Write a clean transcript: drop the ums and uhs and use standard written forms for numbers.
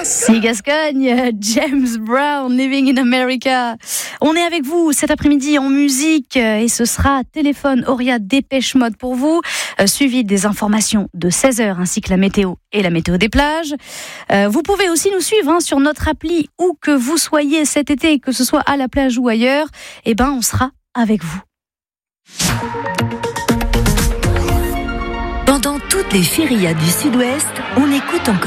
Si Gascogne, James Brown, Living in America. On est avec vous cet après-midi en musique et ce sera Téléphone Auria Dépêche Mode pour vous, suivi des informations de 16h ainsi que la météo et la météo des plages. Vous pouvez aussi nous suivre sur notre appli où que vous soyez cet été, que ce soit à la plage ou ailleurs, on sera avec vous. Pendant toutes les férias du Sud-Ouest, on écoute encore